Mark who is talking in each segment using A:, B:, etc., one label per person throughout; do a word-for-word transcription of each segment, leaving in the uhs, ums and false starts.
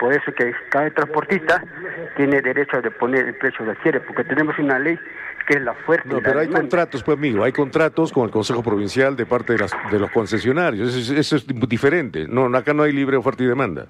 A: por eso que cada transportista tiene derecho de poner el precio que quiere, porque tenemos una ley que es la fuerte.
B: No, pero hay contratos, pues amigo, hay contratos con el Consejo Provincial de parte de, las, de los concesionarios, eso es, eso es diferente, no, acá no hay libre oferta y demanda.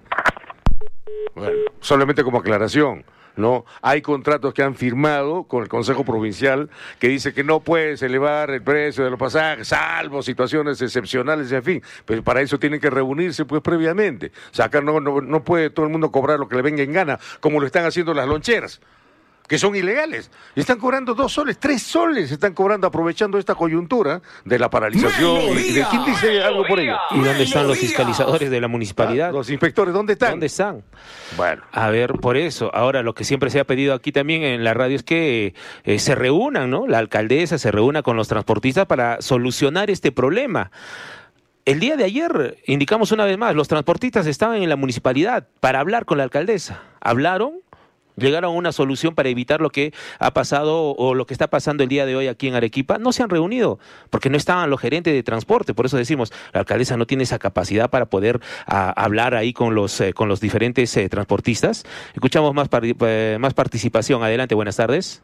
B: Bueno, solamente como aclaración, ¿no? Hay contratos que han firmado con el Consejo Provincial que dice que no puedes elevar el precio de los pasajes, salvo situaciones excepcionales, en fin, pero para eso tienen que reunirse pues previamente. O sea, acá no, no, no puede todo el mundo cobrar lo que le venga en gana, como lo están haciendo las loncheras, que son ilegales, y están cobrando dos soles, tres soles, están cobrando aprovechando esta coyuntura de la paralización. ¿Y de quién dice algo por ello?
C: ¿Y dónde están los fiscalizadores de la municipalidad?
B: Ah, los inspectores, ¿dónde están?
C: ¿Dónde están?
B: Bueno.
C: A ver, por eso, ahora lo que siempre se ha pedido aquí también en la radio es que eh, se reúnan, ¿no? La alcaldesa se reúna con los transportistas para solucionar este problema. El día de ayer, indicamos una vez más, los transportistas estaban en la municipalidad para hablar con la alcaldesa. ¿Hablaron? Llegaron a una solución para evitar lo que ha pasado o lo que está pasando el día de hoy aquí en Arequipa. No se han reunido porque no estaban los gerentes de transporte. Por eso decimos, la alcaldesa no tiene esa capacidad para poder a, hablar ahí con los eh, con los diferentes eh, transportistas. Escuchamos más, par, eh, más participación. Adelante, buenas tardes.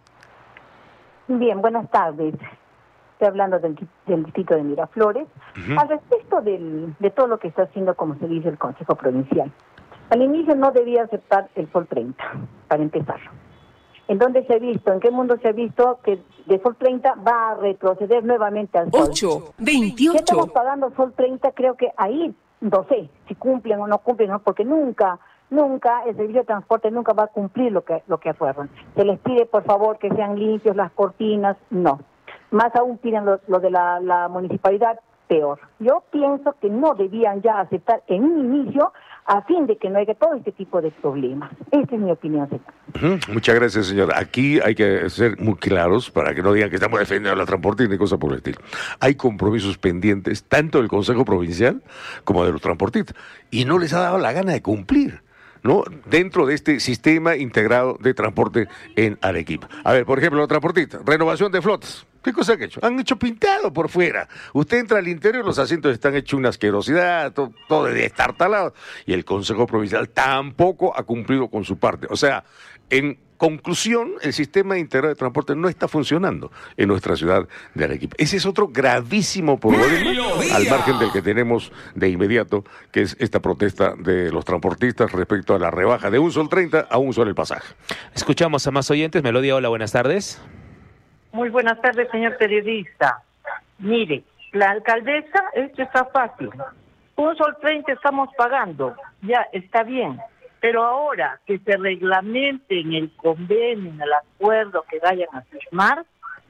D: Bien, buenas tardes. Estoy hablando del, del distrito de Miraflores. Uh-huh. Al respecto del, de todo lo que está haciendo, como se dice, el Consejo Provincial. Al inicio no debía aceptar el Sol treinta, para empezar. ¿En dónde se ha visto? ¿En qué mundo se ha visto que de Sol treinta va a retroceder nuevamente al Sol?
E: ocho, veintiocho.
D: ¿Qué estamos pagando Sol treinta? Creo que ahí, no sé, si cumplen o no cumplen, ¿no? Porque nunca, nunca, el servicio de transporte nunca va a cumplir lo que, lo que acuerdan. Se les pide, por favor, que sean limpios las cortinas, no. Más aún piden lo, lo de la, la municipalidad, peor. Yo pienso que no debían ya aceptar en un inicio a fin de que no haya todo este tipo de problemas. Esta es mi opinión, señor.
B: Uh-huh. Muchas gracias, señora. Aquí hay que ser muy claros para que no digan que estamos defendiendo a la transportista ni cosas por el estilo. Hay compromisos pendientes tanto del Consejo Provincial como de los transportistas y no les ha dado la gana de cumplir, ¿no? Dentro de este sistema integrado de transporte en Arequipa. A ver, por ejemplo, los transportistas, renovación de flotas. ¿Qué cosa han hecho? Han hecho pintado por fuera. Usted entra al interior, los asientos están hechos una asquerosidad, todo, todo destartalado. Y el Consejo Provincial tampoco ha cumplido con su parte. O sea, en conclusión, el sistema integrado de transporte no está funcionando en nuestra ciudad de Arequipa. Ese es otro gravísimo problema, al margen del que tenemos de inmediato, que es esta protesta de los transportistas respecto a la rebaja de un sol treinta a un sol el pasaje.
C: Escuchamos a más oyentes. Melodía, hola, buenas tardes.
F: Muy buenas tardes, señor periodista. Mire, la alcaldesa, esto está fácil. Un sol treinta estamos pagando, ya está bien. Pero ahora que se reglamente en el convenio, en el acuerdo que vayan a firmar,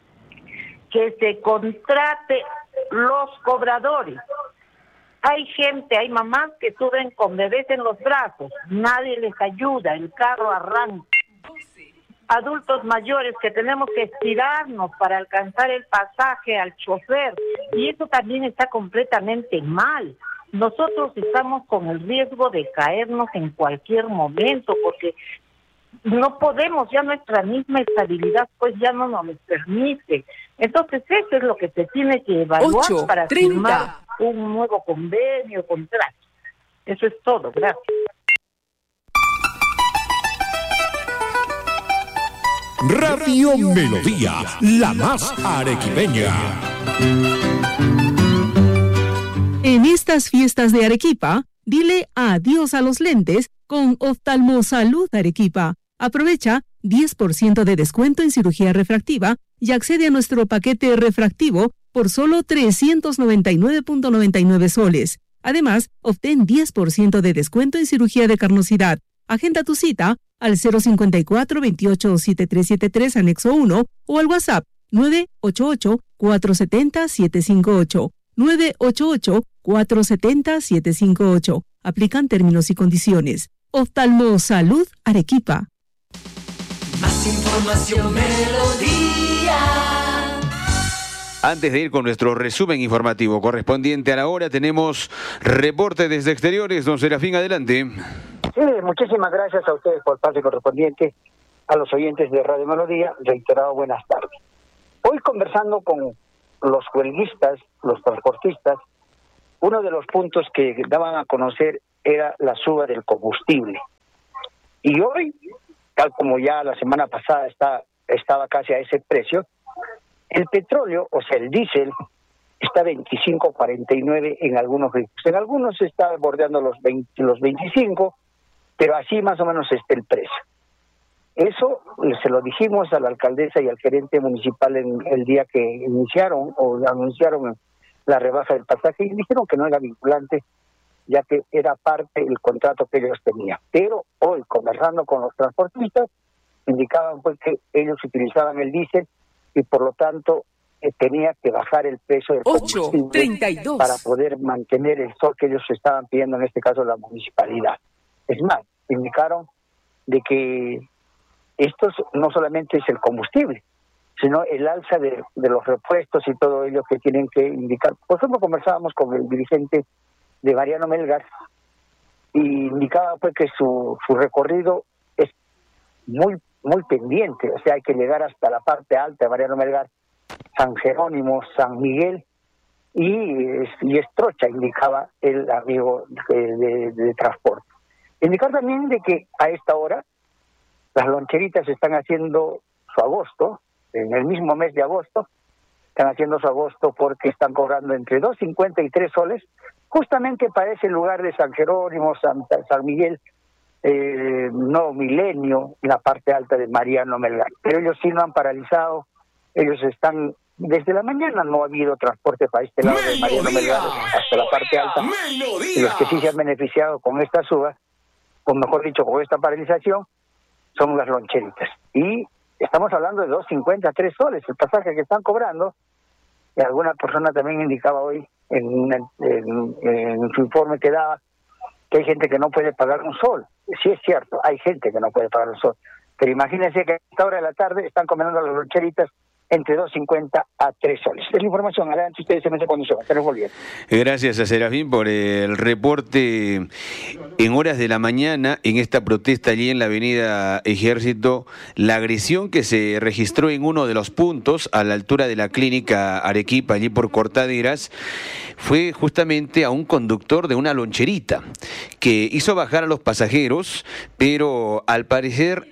F: que se contrate los cobradores. Hay gente, hay mamás que suben con bebés en los brazos, nadie les ayuda, el carro arranca. Adultos mayores que tenemos que estirarnos para alcanzar el pasaje al chofer, y eso también está completamente mal. Nosotros estamos con el riesgo de caernos en cualquier momento, porque no podemos, ya nuestra misma estabilidad pues ya no nos lo permite. Entonces eso es lo que se tiene que evaluar
E: ocho,
F: para
E: treinta.
F: firmar un nuevo convenio, contrato. Eso es todo, gracias.
G: Radio Melodía, la más arequipeña.
H: En estas fiestas de Arequipa, dile adiós a los lentes con Oftalmosalud Arequipa. Aprovecha diez por ciento de descuento en cirugía refractiva y accede a nuestro paquete refractivo por solo trescientos noventa y nueve punto noventa y nueve soles. Además, obtén diez por ciento de descuento en cirugía de carnosidad. Agenda tu cita al cero cinco cuatro, veintiocho, setenta y tres setenta y tres, anexo uno, o al WhatsApp nueve ocho ocho, cuatro siete cero, siete cinco ocho. nueve ocho ocho, cuatro siete cero, siete cinco ocho. Aplican términos y condiciones. Oftalmosalud Arequipa.
E: Más información, Melodía.
I: Antes de ir con nuestro resumen informativo correspondiente a la hora, tenemos reporte desde exteriores. Don Serafín, adelante.
J: Sí, muchísimas gracias a ustedes por parte correspondiente, a los oyentes de Radio Melodía, reiterado buenas tardes. Hoy conversando con los huelguistas, los transportistas, uno de los puntos que daban a conocer era la suba del combustible. Y hoy, tal como ya la semana pasada está, estaba casi a ese precio, el petróleo, o sea, el diésel, está veinticinco cuarenta y nueve en algunos vehículos. En algunos está bordeando los veinte, los veinticinco, pero así más o menos está el precio. Eso se lo dijimos a la alcaldesa y al gerente municipal en el día que iniciaron o anunciaron la rebaja del pasaje, y dijeron que no era vinculante, ya que era parte del contrato que ellos tenían. Pero hoy, conversando con los transportistas, indicaban pues que ellos utilizaban el diésel y por lo tanto eh, tenía que bajar el precio del combustible
K: ocho treinta y dos
J: para poder mantener el sol que ellos estaban pidiendo, en este caso la municipalidad. Es más, indicaron de que esto no solamente es el combustible, sino el alza de, de los repuestos y todo ello que tienen que indicar. Por ejemplo, conversábamos con el dirigente de Mariano Melgar y indicaba pues que su, su recorrido es muy muy pendiente, o sea, hay que llegar hasta la parte alta de Mariano Melgar, San Jerónimo, San Miguel y, y Estrocha, indicaba el amigo de, de, de transporte. Indicar también de que a esta hora las loncheritas están haciendo su agosto, en el mismo mes de agosto, están haciendo su agosto porque están cobrando entre dos cincuenta y tres soles, justamente para ese lugar de San Jerónimo, San, San Miguel, eh, no Milenio, la parte alta de Mariano Melgar. Pero ellos sí no han paralizado, ellos están, desde la mañana no ha habido transporte para este lado de Mariano Melgar hasta la parte alta. Y los que sí se han beneficiado con esta suba, o mejor dicho, con esta paralización, son las loncheritas. Y estamos hablando de dos cincuenta, tres soles, el pasaje que están cobrando. Y alguna persona también indicaba hoy en, en, en su informe que daba que hay gente que no puede pagar un sol. Sí es cierto, hay gente que no puede pagar un sol. Pero imagínense que a esta hora de la tarde están comiendo las loncheritas entre dos cincuenta a tres soles. Es la información. Adelante ustedes se meten cuando se van. Tenemos volviendo.
I: Gracias a Serafín por el reporte en horas de la mañana en esta protesta allí en la avenida Ejército. La agresión que se registró en uno de los puntos a la altura de la clínica Arequipa, allí por Cortaderas, fue justamente a un conductor de una loncherita que hizo bajar a los pasajeros, pero al parecer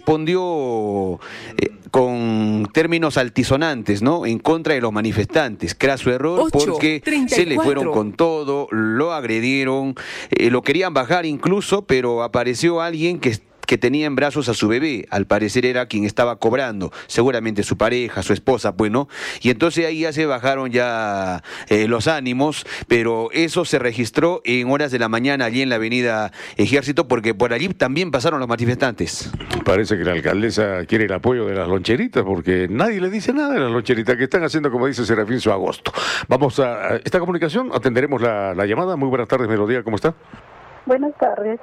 I: respondió eh, con términos altisonantes, ¿no?, en contra de los manifestantes. Craso error, porque se le fueron con todo, lo agredieron, eh, lo querían bajar incluso, pero apareció alguien que que tenía en brazos a su bebé, al parecer era quien estaba cobrando, seguramente su pareja, su esposa, pues, ¿no? Y entonces ahí ya se bajaron ya eh, los ánimos, pero eso se registró en horas de la mañana allí en la avenida Ejército, porque por allí también pasaron los manifestantes.
B: Parece que la alcaldesa quiere el apoyo de las loncheritas, porque nadie le dice nada de las loncheritas, que están haciendo, como dice Serafín, su agosto. Vamos a esta comunicación, atenderemos la, la llamada. Muy buenas tardes, Melodía, ¿cómo está?
D: Buenas tardes.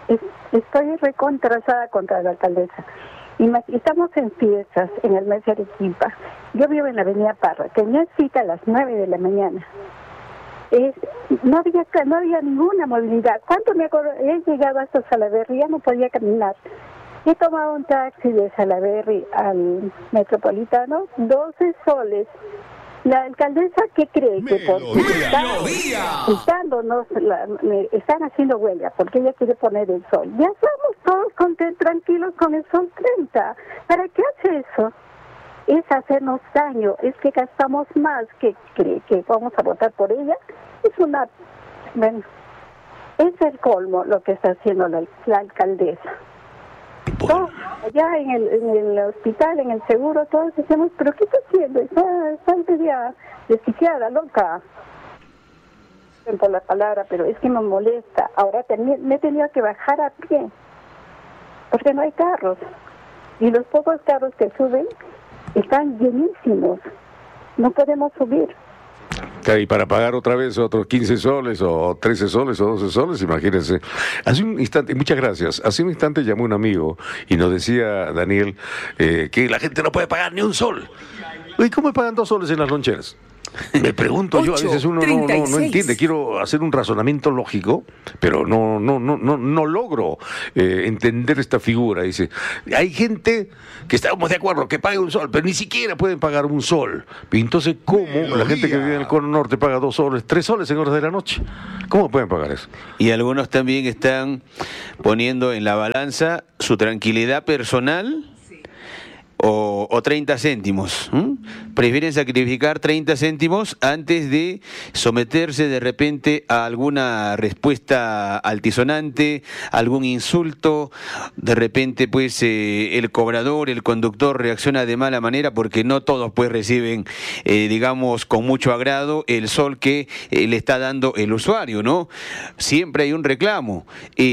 D: Estoy recontrasada contra la alcaldesa. Estamos en fiestas en el mes de Arequipa. Yo vivo en la avenida Parra. Tenía cita a las nueve de la mañana. Es, no había no había ninguna movilidad. ¿Cuánto me acuerdo? He llegado hasta Salaberry, ya no podía caminar. He tomado un taxi de Salaberry al Metropolitano, doce soles. La alcaldesa, ¿qué cree? Que por están, estándonos, la, están haciendo huelga porque ella quiere poner el sol. Ya estamos todos contentos, tranquilos con el sol treinta. ¿Para qué hace eso? Es hacernos daño, es que gastamos más que cree que vamos a votar por ella. Es una... Bueno, es el colmo lo que está haciendo la, la alcaldesa. Todos, allá en el, en el hospital, en el seguro, todos decimos, ¿pero qué está haciendo? Está, está ya desquiciada, loca. Por la palabra, pero es que me molesta. Ahora ten, me he tenido que bajar a pie, porque no hay carros. Y los pocos carros que suben están llenísimos. No podemos subir.
B: Y para pagar otra vez otros quince soles o trece soles o doce soles, imagínense. Hace un instante, muchas gracias, hace un instante llamó un amigo y nos decía, Daniel, eh, que la gente no puede pagar ni un sol. ¿Y cómo pagan dos soles en las loncheras? Me pregunto yo, a veces uno no, no, no entiende, quiero hacer un razonamiento lógico, pero no, no, no, no, no logro eh, entender esta figura. Dice, hay gente que estamos de acuerdo que pague un sol, pero ni siquiera pueden pagar un sol. Y entonces, ¿cómo Melodía. La gente que vive en el cono norte paga dos soles, tres soles en horas de la noche? ¿Cómo pueden pagar eso?
I: Y algunos también están poniendo en la balanza su tranquilidad personal o, o treinta céntimos. ¿Mm? Prefieren sacrificar treinta céntimos antes de someterse de repente a alguna respuesta altisonante, algún insulto. De repente pues eh, el cobrador, el conductor reacciona de mala manera porque no todos pues reciben eh, digamos con mucho agrado el sol que eh, le está dando el usuario, ¿no? Siempre hay un reclamo.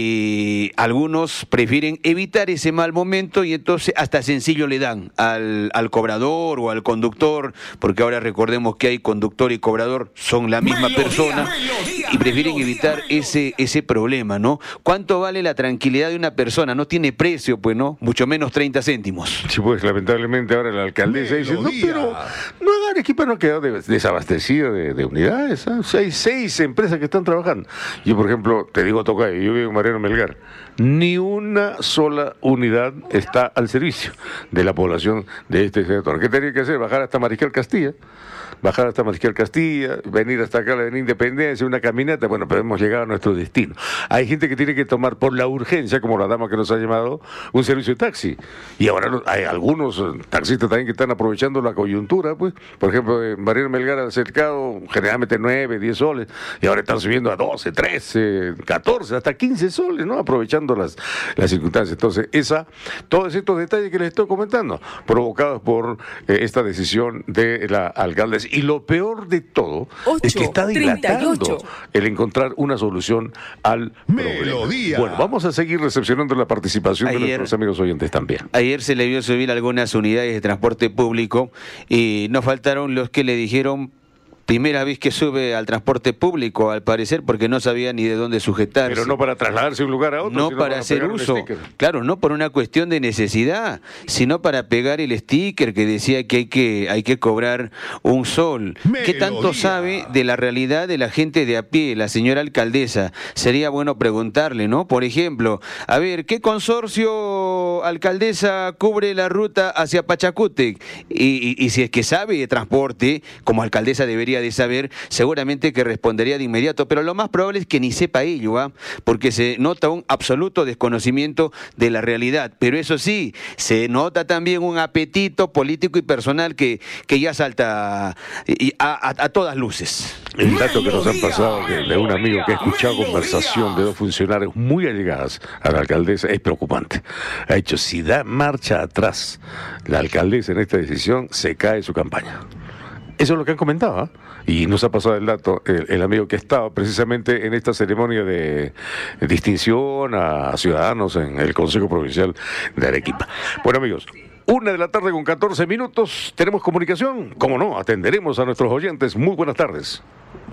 I: Eh, algunos prefieren evitar ese mal momento y entonces hasta sencillo le dan al, al cobrador o al conductor, porque ahora recordemos que hay conductor y cobrador, son la misma melodía, persona, melodía, y prefieren melodía, evitar melodía. ese ese problema, ¿no? ¿Cuánto vale la tranquilidad de una persona? No tiene precio, pues, ¿no? Mucho menos treinta céntimos.
B: Sí, pues, lamentablemente ahora la alcaldesa melodía. dice, no, pero no, Arequipa no ha quedado desabastecida de, de unidades, ¿eh? O sea, hay seis empresas que están trabajando. Yo, por ejemplo, te digo, Tocayo, yo vivo en Mariano Melgar, ni una sola unidad está al servicio de la población de este sector. ¿Qué tenía que hacer? Bajar hasta Mariscal Castilla, bajar hasta Mariscal Castilla, venir hasta acá a la Avenida Independencia, una caminata, bueno, pero hemos llegado a nuestro destino. Hay gente que tiene que tomar por la urgencia, como la dama que nos ha llamado, un servicio de taxi. Y ahora hay algunos taxistas también que están aprovechando la coyuntura, pues, por ejemplo, en Mariano Melgar al cercado, generalmente nueve, diez soles, y ahora están subiendo a doce, trece, catorce, hasta quince soles, ¿no? Aprovechando las, las circunstancias. Entonces, esa, todos estos detalles que les estoy comentando, provocados por eh, esta decisión de la alcaldesa. Y lo peor de todo ocho, es que está dilatando el encontrar una solución al Melodía. Problema. Bueno, vamos a seguir recepcionando la participación ayer, de nuestros amigos oyentes también.
I: Ayer se le vio subir algunas unidades de transporte público y no faltaron los que le dijeron primera vez que sube al transporte público, al parecer, porque no sabía ni de dónde sujetarse.
B: Pero no para trasladarse de un lugar a otro,
I: no
B: sino
I: para,
B: para
I: hacer uso. Claro, no por una cuestión de necesidad, sino para pegar el sticker que decía que hay que, hay que cobrar un sol. Melodía. ¿Qué tanto sabe de la realidad de la gente de a pie, la señora alcaldesa? Sería bueno preguntarle, ¿no? Por ejemplo, a ver, ¿qué consorcio, alcaldesa, cubre la ruta hacia Pachacútec? Y, y, y si es que sabe de transporte, como alcaldesa debería de saber, seguramente que respondería de inmediato, pero lo más probable es que ni sepa ello, ¿eh? Porque se nota un absoluto desconocimiento de la realidad, pero eso sí, se nota también un apetito político y personal que, que ya salta a, a, a todas luces.
B: El dato que nos han pasado de, de un amigo que ha escuchado conversación de dos funcionarios muy allegadas a la alcaldesa es preocupante. Ha dicho, si da marcha atrás la alcaldesa en esta decisión, se cae su campaña. Eso es lo que han comentado, ¿eh? Y nos ha pasado el dato, el, el amigo que estaba precisamente en esta ceremonia de, de distinción a ciudadanos en el Consejo Provincial de Arequipa. Bueno, amigos, una de la tarde con catorce minutos, ¿tenemos comunicación? ¿Cómo no? Atenderemos a nuestros oyentes. Muy buenas tardes.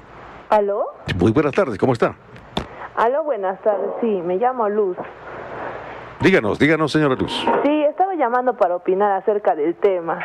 K: ¿Aló?
B: Muy buenas tardes, ¿cómo está?
K: Aló, buenas tardes, sí, me llamo Luz.
B: Díganos, díganos, señora Luz.
K: Sí, estaba llamando para opinar acerca del tema.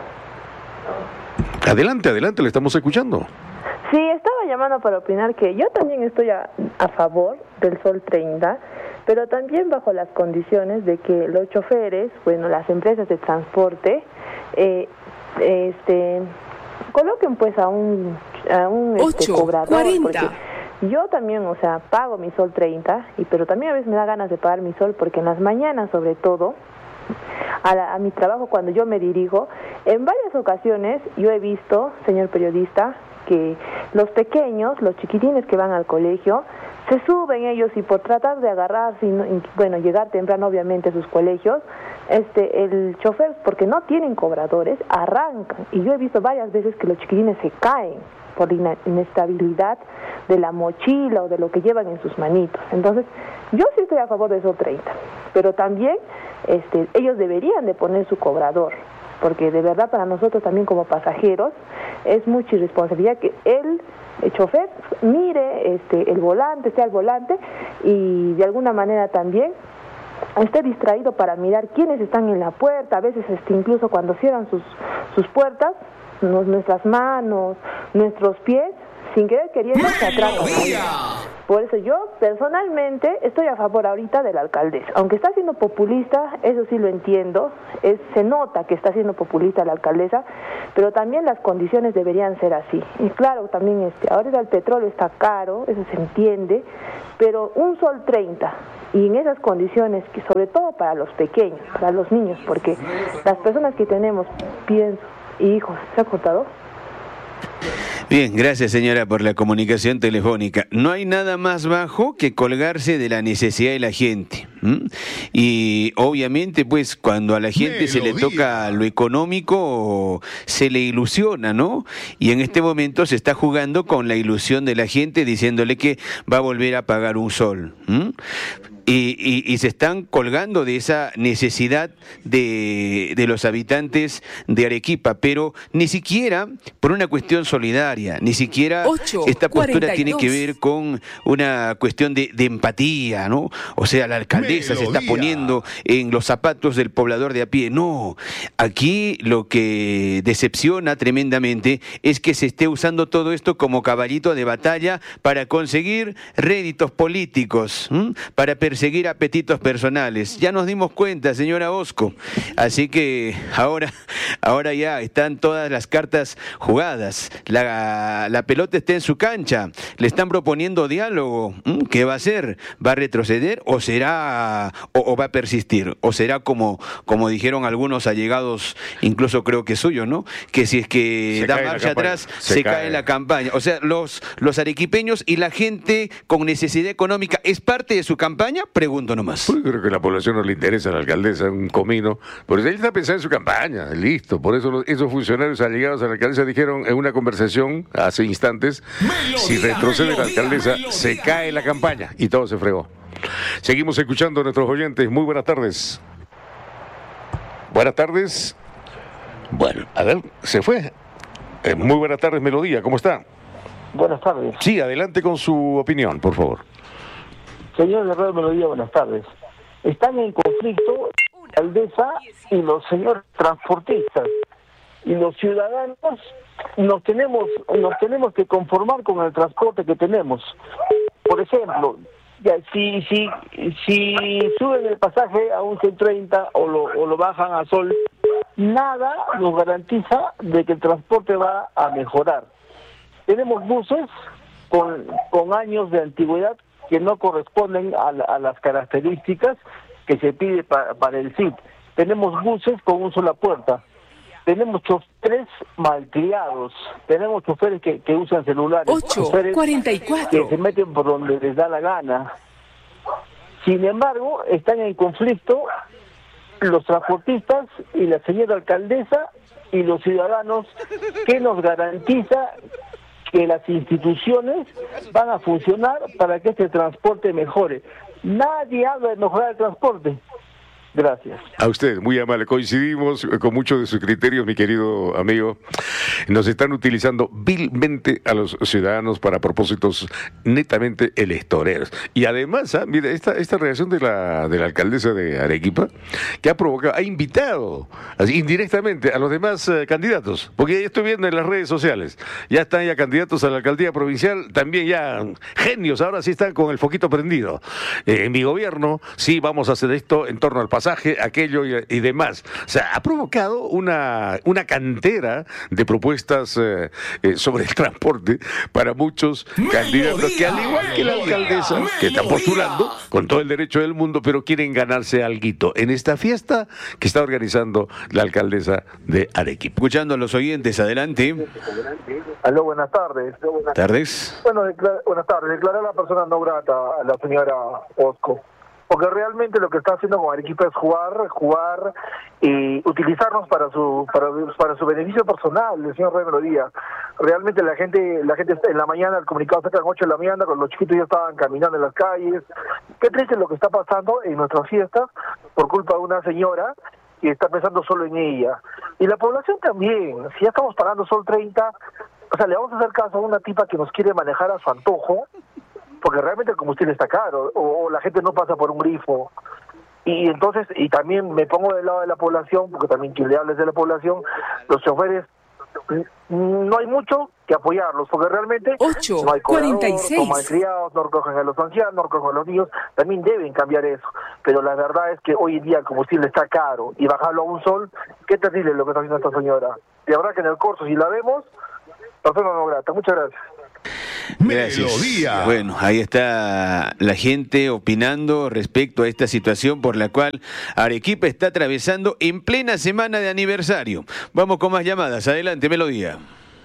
B: Adelante, adelante, le estamos escuchando.
K: Sí, estaba llamando para opinar que yo también estoy a, a favor del Sol treinta, pero también bajo las condiciones de que los choferes, bueno, las empresas de transporte, eh, este, coloquen pues a un, a un este, cobrador. cuarenta. Yo también, o sea, pago mi Sol treinta, y, pero también a veces me da ganas de pagar mi Sol, porque en las mañanas, sobre todo, A, la, a mi trabajo cuando yo me dirijo, en varias ocasiones yo he visto, señor periodista, que los pequeños, los chiquitines que van al colegio, se suben ellos y por tratar de agarrarse y, no, y bueno, llegar temprano obviamente a sus colegios, este, el chofer, porque no tienen cobradores, arrancan, y yo he visto varias veces que los chiquitines se caen por la inestabilidad de la mochila o de lo que llevan en sus manitos. Entonces, yo sí estoy a favor de Sol treinta, pero también este, ellos deberían de poner su cobrador, porque de verdad para nosotros también como pasajeros es mucha irresponsabilidad que el, el chofer mire este, el volante, esté al volante, y de alguna manera también esté distraído para mirar quiénes están en la puerta. A veces este, incluso cuando cierran sus, sus puertas, nuestras manos, nuestros pies, sin querer queriendo se atracan. Por eso yo personalmente estoy a favor ahorita de la alcaldesa. Aunque está siendo populista, eso sí lo entiendo, es, se nota que está siendo populista la alcaldesa, pero también las condiciones deberían ser así. Y claro, también este, ahora el petróleo está caro, eso se entiende, pero un sol treinta, y en esas condiciones, que sobre todo para los pequeños, para los niños, porque las personas que tenemos, pienso, hijos, ¿se ha cortado?
I: Bien, gracias señora por la comunicación telefónica. No hay nada más bajo que colgarse de la necesidad de la gente. ¿Mm? Y obviamente pues cuando a la gente Melodía. se le toca lo económico se le ilusiona, ¿no? Y en este momento se está jugando con la ilusión de la gente diciéndole que va a volver a pagar un sol. ¿Mm? Y, y, y se están colgando de esa necesidad de, de los habitantes de Arequipa, pero ni siquiera por una cuestión solidaria, ni siquiera esta postura tiene que ver con una cuestión de, de empatía, ¿no? O sea, la alcaldesa Melodía. se está poniendo en los zapatos del poblador de a pie. No, aquí lo que decepciona tremendamente es que se esté usando todo esto como caballito de batalla para conseguir réditos políticos, ¿m? para perseguir seguir apetitos personales. Ya nos dimos cuenta, señora Osco. Así que ahora, ahora ya están todas las cartas jugadas. La, la pelota está en su cancha. Le están proponiendo diálogo. ¿Qué va a hacer? ¿Va a retroceder o será o, o va a persistir? ¿O será como, como dijeron algunos allegados, incluso creo que suyo, ¿no? Que si es que se da marcha atrás, se, se cae. cae la campaña. O sea, los, los arequipeños y la gente con necesidad económica, ¿es parte de su campaña? Pregunto nomás.
B: Yo creo que a la población no le interesa a la alcaldesa un comino, por eso ella está pensando en su campaña, listo. Por eso los, esos funcionarios allegados a la alcaldesa dijeron en una conversación hace instantes, Melodía, si retrocede Melodía, la alcaldesa, Melodía. se cae la campaña, y todo se fregó. Seguimos escuchando a nuestros oyentes. Muy buenas tardes. Buenas tardes. Bueno, a ver, se fue. Eh, muy buenas tardes, Melodía, ¿cómo está?
L: Buenas tardes.
B: Sí, adelante con su opinión, por favor.
L: Señor de Radio Melodía, buenas tardes. Están en conflicto la alcaldesa y los señores transportistas. Y los ciudadanos nos tenemos, nos tenemos que conformar con el transporte que tenemos. Por ejemplo, ya, si, si, si suben el pasaje a un C treinta o lo, o lo bajan a sol, nada nos garantiza de que el transporte va a mejorar. Tenemos buses con, con años de antigüedad que no corresponden a, la, a las características que se pide pa, para el C I T. Tenemos buses con una sola puerta. Tenemos choferes malcriados. Tenemos choferes que, que usan celulares.
M: ocho cuarenta y cuatro.
L: Que se meten por donde les da la gana. Sin embargo, están en conflicto los transportistas y la señora alcaldesa y los ciudadanos, que nos garantiza que las instituciones van a funcionar para que este transporte mejore. Nadie habla de mejorar el transporte. Gracias.
B: A usted, muy amable. Coincidimos con muchos de sus criterios, mi querido amigo. Nos están utilizando vilmente a los ciudadanos para propósitos netamente electoreros. Y además, ¿ah? mira, esta, esta reacción de la, de la alcaldesa de Arequipa, que ha provocado, ha invitado así, indirectamente a los demás uh, candidatos, porque ya estoy viendo en las redes sociales, ya están ya candidatos a la alcaldía provincial, también ya genios, ahora sí están con el foquito prendido. Eh, en mi gobierno, sí, vamos a hacer esto en torno al pasaje, aquello y, y demás. O sea, ha provocado una, una cantera de propuestas eh, eh, sobre el transporte para muchos Melodía, candidatos que, al igual que la alcaldesa, Melodía, que están postulando con todo el derecho del mundo, pero quieren ganarse alguito en esta fiesta que está organizando la alcaldesa de Arequipa.
I: Escuchando a los oyentes, adelante.
L: Aló, buenas tardes.
I: Buenas tardes.
L: Bueno, declara, buenas tardes. Declarar a la persona no grata a la señora Osco. Porque realmente lo que está haciendo con Arequipa es jugar, jugar y utilizarnos para su para, para su beneficio personal, el señor Rey Melodía. Realmente la gente la gente en la mañana, el comunicado saca a las ocho de la mañana, cuando los chiquitos ya estaban caminando en las calles. Qué triste lo que está pasando en nuestras fiestas por culpa de una señora que está pensando solo en ella. Y la población también, si ya estamos pagando sol treinta, o sea, le vamos a hacer caso a una tipa que nos quiere manejar a su antojo, porque realmente el combustible está caro, o, o la gente no pasa por un grifo. Y entonces, y también me pongo del lado de la población, porque también quien le habla es de la población, los choferes no hay mucho que apoyarlos, porque realmente
M: ocho,
L: no hay
M: cuarenta y seis.
L: no hay criados, no recogen a los ancianos, no recogen a los niños, también deben cambiar eso. Pero la verdad es que hoy en día el combustible está caro y bajarlo a un sol, qué terrible lo que está haciendo esta señora. De verdad que en el corso, si la vemos, persona no grata. Muchas gracias.
I: Gracias.
G: Melodía.
I: Bueno, ahí está la gente opinando respecto a esta situación por la cual Arequipa está atravesando en plena semana de aniversario. Vamos con más llamadas. Adelante, Melodía.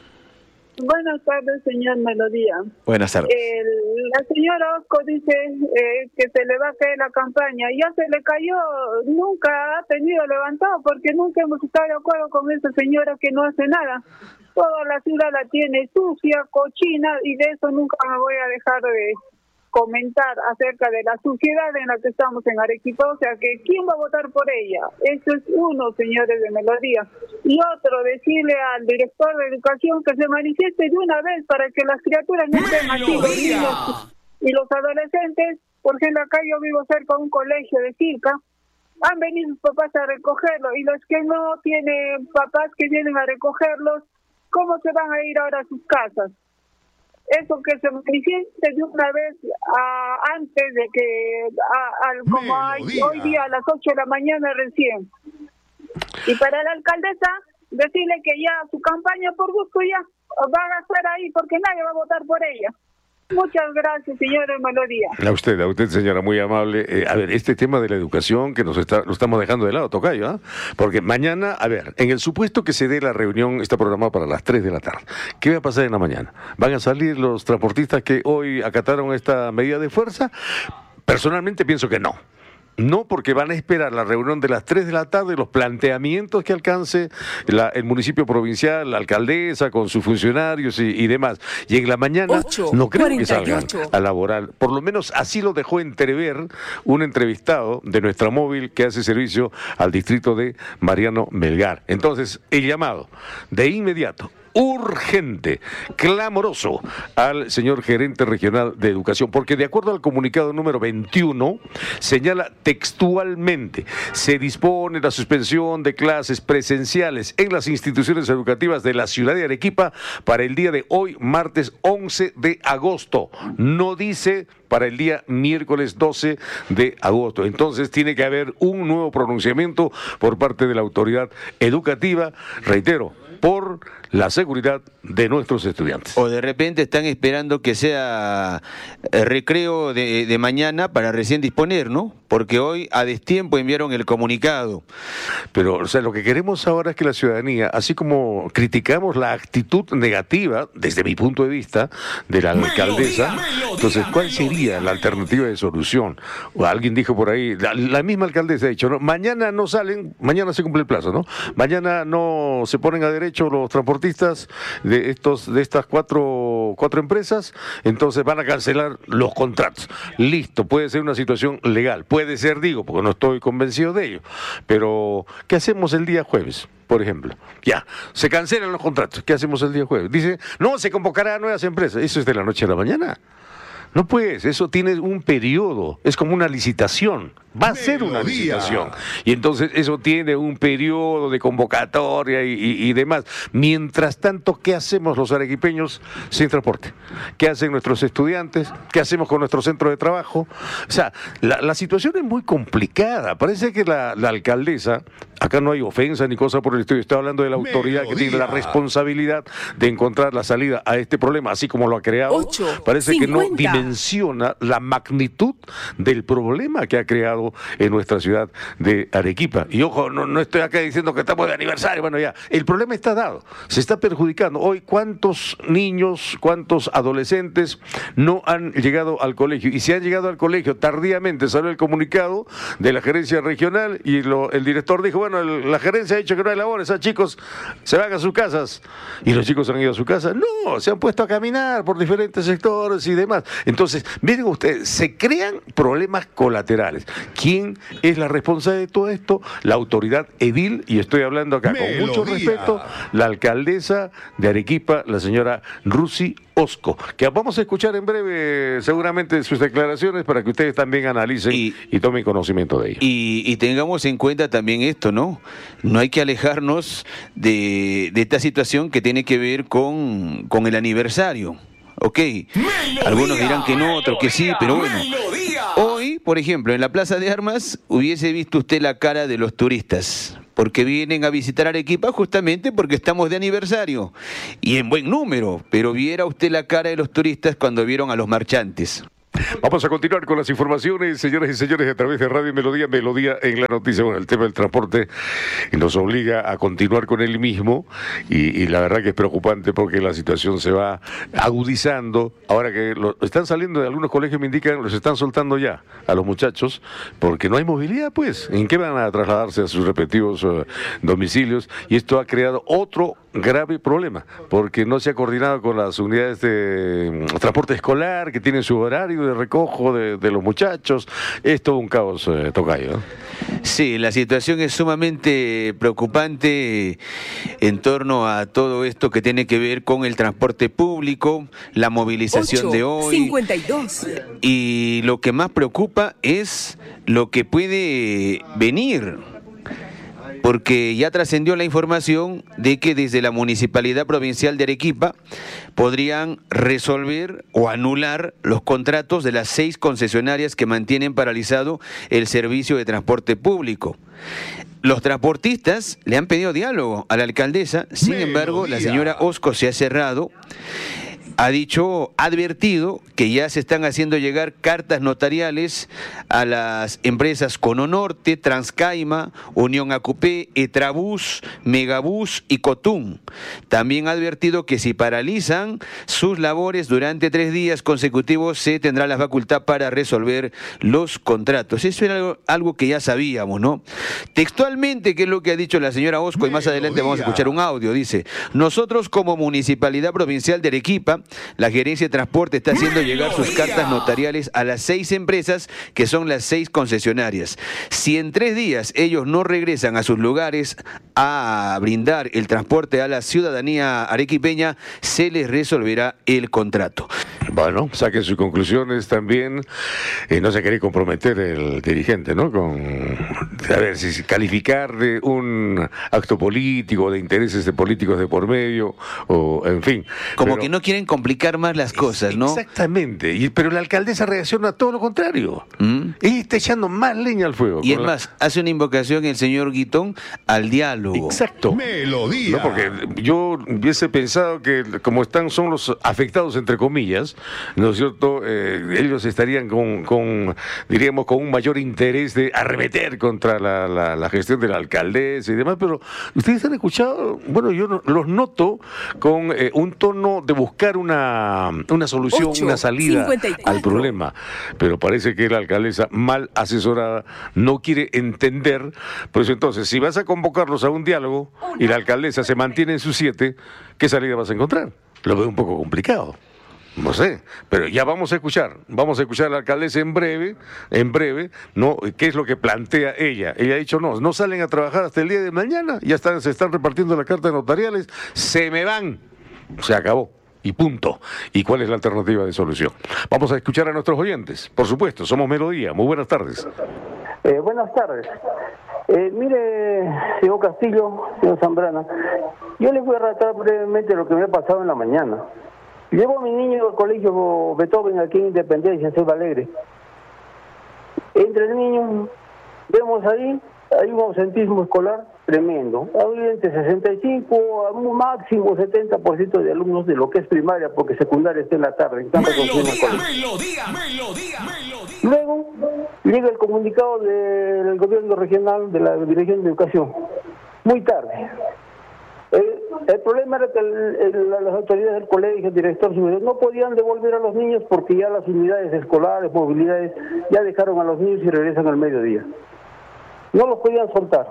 N: Buenas tardes, señor Melodía.
I: Buenas tardes.
N: El, la señora Osco dice eh, que se le va a caer la campaña. Ya se le cayó, nunca ha tenido levantado porque nunca hemos estado de acuerdo con esa señora que no hace nada. Toda la ciudad la tiene sucia, cochina, y de eso nunca me voy a dejar de comentar acerca de la suciedad en la que estamos en Arequipa. O sea, que ¿quién va a votar por ella? Eso es uno, señores de Melodía. Y otro, decirle al director de educación que se manifieste de una vez para que las criaturas no estén aquí, los niños y los adolescentes, porque en la calle yo vivo cerca de un colegio de Circa. Han venido sus papás a recogerlo, y los que no tienen papás que vienen a recogerlos, ¿cómo se van a ir ahora a sus casas? Eso que se manifieste de una vez a, antes de que, a, a, como hay, hoy día a las ocho de la mañana recién. Y para la alcaldesa, decirle que ya su campaña por gusto ya va a gastar ahí porque nadie va a votar por ella. Muchas gracias, señora Melodía.
B: A usted, a usted, señora, muy amable. Eh, a ver, este tema de la educación que nos está, lo estamos dejando de lado, tocayo, ¿ah? ¿eh? Porque mañana, a ver, en el supuesto que se dé la reunión, está programada para las tres de la tarde. ¿Qué va a pasar en la mañana? ¿Van a salir los transportistas que hoy acataron esta medida de fuerza? Personalmente pienso que no. No, porque van a esperar la reunión de las tres de la tarde, los planteamientos que alcance la, el municipio provincial, la alcaldesa con sus funcionarios y, y demás. Y en la mañana
M: ocho,
B: no creo
M: cuarenta y ocho.
B: que salgan a laborar. Por lo menos así lo dejó entrever un entrevistado de nuestra móvil que hace servicio al distrito de Mariano Melgar. Entonces, el llamado de inmediato, urgente, clamoroso al señor gerente regional de educación, porque de acuerdo al comunicado número veintiuno, señala textualmente, se dispone la suspensión de clases presenciales en las instituciones educativas de la ciudad de Arequipa para el día de hoy, martes once de agosto. No dice para el día miércoles doce de agosto. Entonces tiene que haber un nuevo pronunciamiento por parte de la autoridad educativa, reitero, por la seguridad de nuestros estudiantes.
I: O de repente están esperando que sea recreo de, de mañana para recién disponer, ¿no? Porque hoy a destiempo enviaron el comunicado.
B: Pero, o sea, lo que queremos ahora es que la ciudadanía, así como criticamos la actitud negativa, desde mi punto de vista, de la alcaldesa, entonces, ¿cuál sería la alternativa de solución? O alguien dijo por ahí, la, la misma alcaldesa ha dicho, ¿no? Mañana no salen, mañana se cumple el plazo, ¿no? Mañana no se ponen a derecho los transportistas de estos de estas cuatro cuatro empresas, entonces van a cancelar los contratos. Listo, puede ser una situación legal, puede ser, digo, porque no estoy convencido de ello, pero ¿qué hacemos el día jueves? Por ejemplo, ya, se cancelan los contratos, ¿qué hacemos el día jueves? Dice, no, se convocará a nuevas empresas, eso es de la noche a la mañana. No pues, eso tiene un periodo, es como una licitación, va a ser una licitación. Y entonces eso tiene un periodo de convocatoria y, y, y demás. Mientras tanto, ¿qué hacemos los arequipeños sin transporte? ¿Qué hacen nuestros estudiantes? ¿Qué hacemos con nuestro centro de trabajo? O sea, la, la situación es muy complicada. Parece que la, la alcaldesa, acá no hay ofensa ni cosa por el estilo, estoy hablando de la autoridad Melodía, que tiene la responsabilidad de encontrar la salida a este problema, así como lo ha creado.
M: ocho,
B: parece
M: cincuenta.
B: Que no dimensiona la magnitud del problema que ha creado en nuestra ciudad de Arequipa. Y ojo, no, no estoy acá diciendo que estamos de aniversario, bueno ya, el problema está dado, se está perjudicando. Hoy, ¿cuántos niños, cuántos adolescentes no han llegado al colegio? Y si han llegado al colegio tardíamente, salió el comunicado de la gerencia regional y lo, el director dijo, bueno, el, la gerencia ha dicho que no hay labores, a chicos se van a sus casas. ¿Y los chicos han ido a su casa? No, se han puesto a caminar por diferentes sectores y demás. Entonces, miren ustedes, se crean problemas colaterales. ¿Quién es la responsable de todo esto? La autoridad edil, y estoy hablando acá
G: Melodía.
B: Con mucho respeto, la alcaldesa de Arequipa, la señora Rusi Osco, que vamos a escuchar en breve seguramente sus declaraciones para que ustedes también analicen y, y tomen conocimiento de ello.
I: Y, y tengamos en cuenta también esto, ¿no? ¿no? No hay que alejarnos de, de esta situación que tiene que ver con, con el aniversario. Ok, algunos dirán que no, otros que sí, pero bueno. Hoy, por ejemplo, en la Plaza de Armas hubiese visto usted la cara de los turistas, porque vienen a visitar Arequipa justamente porque estamos de aniversario, y en buen número, pero viera usted la cara de los turistas cuando vieron a los marchantes.
B: Vamos a continuar con las informaciones, señoras y señores, a través de Radio Melodía, Melodía en la noticia. Bueno, el tema del transporte nos obliga a continuar con él mismo y, y la verdad que es preocupante porque la situación se va agudizando. Ahora que lo, están saliendo de algunos colegios, me indican, los están soltando ya a los muchachos porque no hay movilidad, pues. ¿En qué van a trasladarse a sus respectivos uh, domicilios? Y esto ha creado otro grave problema porque no se ha coordinado con las unidades de um, transporte escolar que tienen su horario de recojo de, de los muchachos. Es todo un caos, eh, tocayo, ¿no?
I: Sí, la situación es sumamente preocupante en torno a todo esto que tiene que ver con el transporte público, la movilización de hoy.
M: cincuenta y dos.
I: Y lo que más preocupa es lo que puede venir, porque ya trascendió la información de que desde la Municipalidad Provincial de Arequipa podrían resolver o anular los contratos de las seis concesionarias que mantienen paralizado el servicio de transporte público. Los transportistas le han pedido diálogo a la alcaldesa, sin embargo, la señora Osco se ha cerrado. Ha dicho, ha advertido que ya se están haciendo llegar cartas notariales a las empresas Cononorte, Transcaima, Unión Acupé, Etrabús, Megabús y Cotún. También ha advertido que si paralizan sus labores durante tres días consecutivos se tendrá la facultad para resolver los contratos. Eso era algo, algo que ya sabíamos, ¿no? Textualmente, ¿qué es lo que ha dicho la señora Osco? Y más adelante vamos a escuchar un audio. Dice, nosotros como Municipalidad Provincial de Arequipa, la Gerencia de Transporte está haciendo llegar sus cartas notariales a las seis empresas que son las seis concesionarias. Si en tres días ellos no regresan a sus lugares a brindar el transporte a la ciudadanía arequipeña, se les resolverá el contrato.
B: Bueno, saquen sus conclusiones también. Eh, no se quiere comprometer el dirigente, ¿no? Con, a ver, si calificar de un acto político, de intereses de políticos de por medio, o en fin.
I: Como
B: pero,
I: que no quieren complicar más las cosas, ¿no?
B: Exactamente. Y, pero la alcaldesa reacciona a todo lo contrario. ¿Mm? Ella está echando más leña al fuego.
I: Y es
B: la...
I: más, hace una invocación el señor Guitón al diálogo.
B: Exacto.
G: Melodía.
B: No, porque yo hubiese pensado que como están son los afectados, entre comillas, ¿no es cierto? Eh, ellos estarían con, con, diríamos, con un mayor interés de arremeter contra la, la, la gestión de la alcaldesa y demás, pero ustedes han escuchado, bueno, yo no, los noto con eh, un tono de buscar una, una solución, ocho, una salida al problema, pero parece que la alcaldesa, mal asesorada, no quiere entender. Por eso entonces, si vas a convocarlos a un diálogo y la alcaldesa se mantiene en sus siete, ¿qué salida vas a encontrar? Lo veo un poco complicado. No sé, pero ya vamos a escuchar, vamos a escuchar a la alcaldesa en breve, en breve, ¿no? ¿Qué es lo que plantea ella? Ella ha dicho, no, no salen a trabajar hasta el día de mañana, ya están, se están repartiendo las cartas notariales, se me van, se acabó. Y punto. ¿Y cuál es la alternativa de solución? Vamos a escuchar a nuestros oyentes. Por supuesto, somos Melodía. Muy buenas tardes.
J: Eh, buenas tardes. Eh, mire, señor Castillo, señor Zambrana, yo les voy a relatar brevemente lo que me ha pasado en la mañana. Llevo a mi niño al colegio Beethoven aquí en Independencia, en Selva Alegre. Entre el niño, vemos ahí, hay un ausentismo escolar tremendo. Hay entre sesenta y cinco a un máximo setenta por ciento de alumnos de lo que es primaria, porque secundaria está en la tarde.
G: Melodía, melodía, melodía, melodía.
J: Luego llega el comunicado del gobierno regional, de la Dirección de Educación, muy tarde. El, el problema era que el, el, las autoridades del colegio, el director superior, no podían devolver a los niños porque ya las unidades escolares, movilidades, ya dejaron a los niños y regresan al mediodía. No los podían soltar.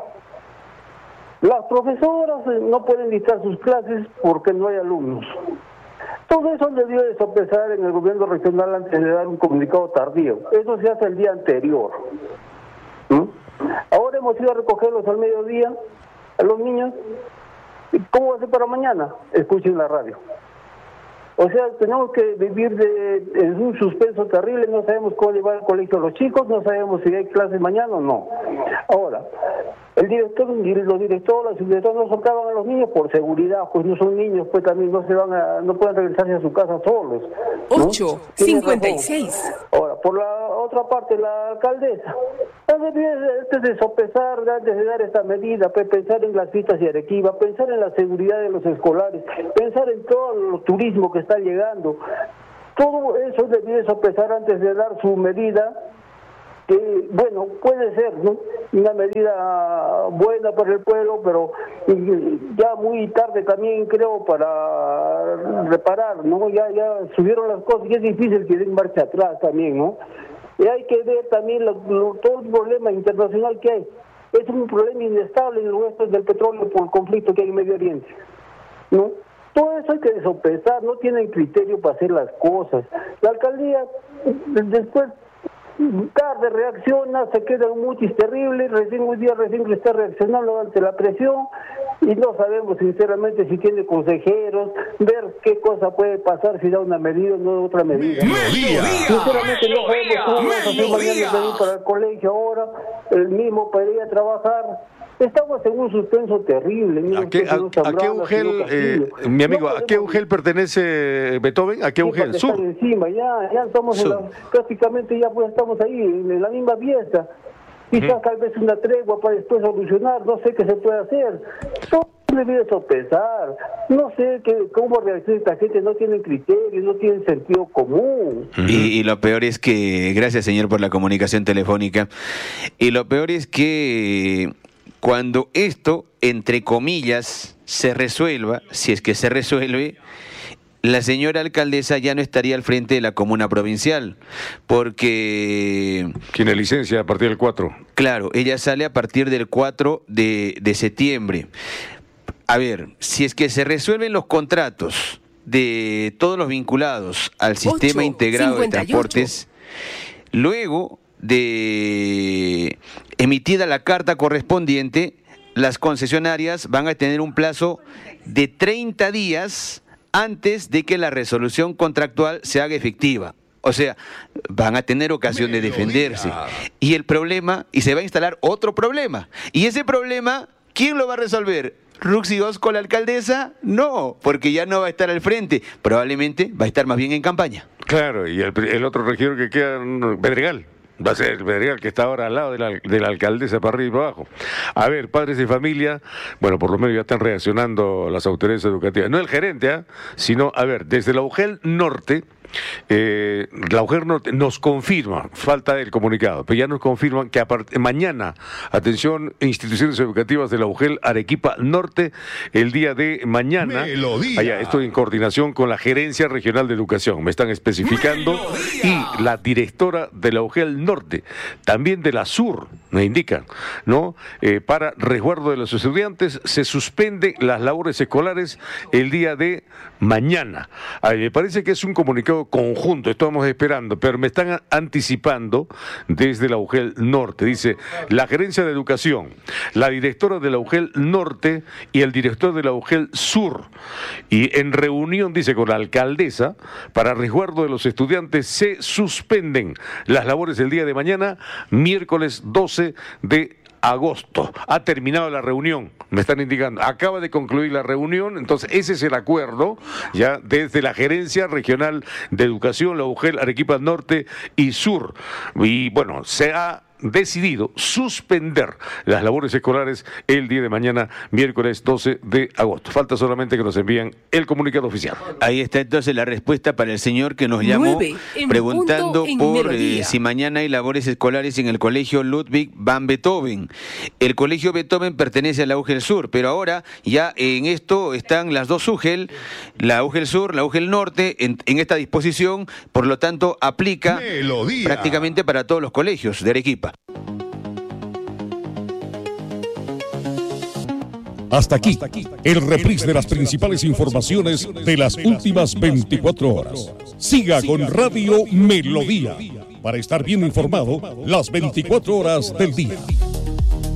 J: Las profesoras no pueden dictar sus clases porque no hay alumnos. Todo eso debió de sopesar en el gobierno regional antes de dar un comunicado tardío. Eso se hace el día anterior. ¿Mm? Ahora hemos ido a recogerlos al mediodía, a los niños. ¿Cómo va a ser para mañana? Escuchen la radio. O sea, tenemos que vivir de, en un suspenso terrible, no sabemos cómo llevar al colegio a los chicos, no sabemos si hay clases mañana o no. Ahora, el director, los directores, los directores no soltaban a los niños por seguridad, pues no son niños, pues también no se van a, no pueden regresarse a su casa solos, ¿no?
M: ocho cincuenta y seis.
J: Ahora, por la otra parte, la alcaldesa, antes de sopesar, antes de dar esta medida, pues pensar en las fiestas de Arequipa, pensar en la seguridad de los escolares, pensar en todo el turismo que está llegando, todo eso debe sopesar antes de dar su medida. Que, bueno, puede ser, ¿no?, una medida buena para el pueblo, pero ya muy tarde también, creo, para reparar, ¿no? Ya ya subieron las cosas y es difícil que den marcha atrás también, ¿no? Y hay que ver también lo, lo, todo el problema internacional que hay. Es un problema inestable en el oeste del petróleo por el conflicto que hay en Medio Oriente, ¿no? Todo eso hay que sopesar, no tienen criterio para hacer las cosas. La alcaldía después tarde reacciona, se queda un mutis terrible, recién un día recién que está reaccionando ante la presión y no sabemos sinceramente si tiene consejeros, ver qué cosa puede pasar si da una medida o no otra medida.
G: Melodía.
J: Sinceramente no sabemos cómo vamos a hacer mañana venir para el colegio ahora, el mismo para ir a trabajar. Estamos en un suspenso terrible.
B: ¿A qué, a, a qué Ugel, eh, mi amigo, no, a qué Ugel pertenece Beethoven? ¿A qué Ugel? Sur.
J: Encima, ya, ya estamos en la, prácticamente ya pues estamos ahí, en la misma fiesta. Quizás tal vez una tregua para después solucionar, no sé qué se puede hacer. Todo debe sopesar. No sé qué, cómo reacciona esta gente, no tienen criterios, no tienen sentido común.
I: Y, y lo peor es que, gracias señor por la comunicación telefónica, y lo peor es que cuando esto, entre comillas, se resuelva, si es que se resuelve, la señora alcaldesa ya no estaría al frente de la comuna provincial, porque...
B: Tiene licencia a partir del cuatro.
I: Claro, ella sale a partir del cuatro de, de septiembre. A ver, si es que se resuelven los contratos de todos los vinculados al sistema integrado de transportes, luego de emitida la carta correspondiente, las concesionarias van a tener un plazo de treinta días antes de que la resolución contractual se haga efectiva. O sea, van a tener ocasión de defenderse. Y el problema, y se va a instalar otro problema. Y ese problema, ¿quién lo va a resolver? ¿Ruxy Osco, la alcaldesa? No, porque ya no va a estar al frente. Probablemente va a estar más bien en campaña.
B: Claro, y el, el otro regidor que queda, Pedregal. Va a ser el Pedregal, que está ahora al lado de la, de la alcaldesa, para arriba y para abajo. A ver, padres de familia, bueno, por lo menos ya están reaccionando las autoridades educativas. No el gerente, ¿eh? sino, a ver, desde la UGEL Norte, eh, la UGEL Norte nos confirma, falta el comunicado, pero ya nos confirman que a part- mañana, atención, instituciones educativas de la UGEL Arequipa Norte, el día de mañana, allá estoy en coordinación con la Gerencia Regional de Educación, me están especificando, Melodía. Y la directora de la UGEL Norte, también de la Sur, me indican, ¿no? Eh, para resguardo de los estudiantes, se suspenden las labores escolares el día de mañana. Ay, me parece que es un comunicado conjunto, estamos esperando, pero me están anticipando desde la UGEL Norte. Dice, la Gerencia de Educación, la directora de la UGEL Norte y el director de la UGEL Sur. Y en reunión, dice, con la alcaldesa, para resguardo de los estudiantes, se suspenden las labores el día de mañana, miércoles doce de agosto. Ha terminado la reunión, me están indicando. Acaba de concluir la reunión, entonces ese es el acuerdo ya desde la Gerencia Regional de Educación, la UGEL Arequipa Norte y Sur. Y bueno, se ha decidido suspender las labores escolares el día de mañana, miércoles doce de agosto. Falta solamente que nos envíen el comunicado oficial.
I: Ahí está entonces la respuesta para el señor que nos llamó preguntando por eh, si mañana hay labores escolares en el colegio Ludwig van Beethoven. El colegio Beethoven pertenece a la UGEL Sur, pero ahora ya en esto están las dos UGEL, la UGEL Sur, la UGEL Norte, en, en esta disposición, por lo tanto aplica Melodía. Prácticamente para todos los colegios de Arequipa.
O: Hasta aquí, el reprise de las principales informaciones de las últimas veinticuatro horas. Siga con Radio Melodía para estar bien informado las veinticuatro horas del día.